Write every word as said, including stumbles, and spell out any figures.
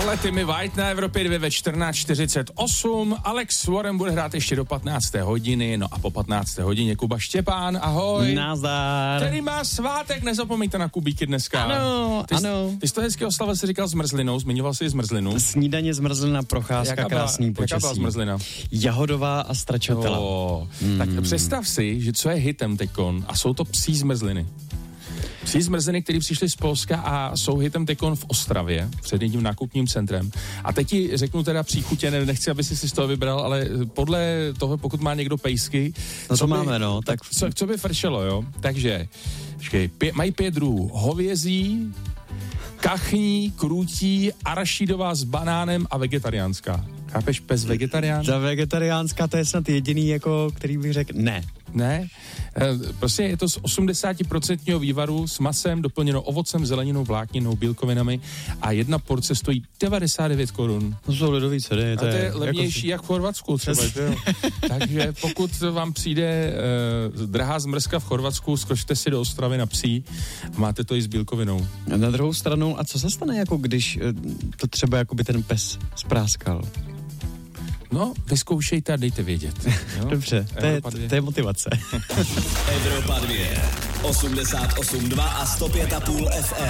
Tohle Timmy White na Evropě dva ve čtrnáct čtyřicet osm. Alex Warren bude hrát ještě do patnácté hodiny, no a po patnácté hodině Kuba Štěpán, ahoj. Nazdar. Který má svátek, nezapomeňte na Kubíky dneska. Ano, ty, ano. Ty jsi to hezky oslavil, jsi říkal zmrzlinou, zmiňoval jsi zmrzlinu. Snídaně, zmrzlina, procházka, Jaká byla, krásný počasí. Jaká byla zmrzlina? Jahodová a stračatela. Oh, mm. Tak představ si, že co je hitem tekon a jsou to psí zmrzliny. Psí zmrzliny, které přišly z Polska a jsou hitem tekon v Ostravě, před jedním nákupním centrem. A teď ti řeknu teda příchutě, ne, nechci, aby si si z toho vybral, ale podle toho, pokud má někdo pejsky, no co to by, máme, no. Tak... Co, co by frčelo, jo? Takže, počkej, pě, mají pět druhů hovězí, kachní, krůtí, arašídová s banánem a vegetariánská. Chápeš, pes vegetarián? Ta vegetariánská, to je snad jediný, jako, který bych řekl, ne. Ne, e, prostě je to z osmdesát procent vývaru s masem, doplněno ovocem, zeleninou, vlákninou, bílkovinami a jedna porce stojí devadesát devět korun. To jsou lidový ceny. A to je levnější jako... jak v Chorvatsku třeba. Takže pokud vám přijde e, drahá zmrzka v Chorvatsku, skočte si do Ostravy na Psí, máte to i s bílkovinou. Na druhou stranu, a co se stane, jako když to třeba jakoby ten pes spráskal? No, vyzkoušejte a dejte vědět. Jo? Dobře, to je, to je motivace. Evropa dva, osmdesát osm dva a sto pět a půl F M.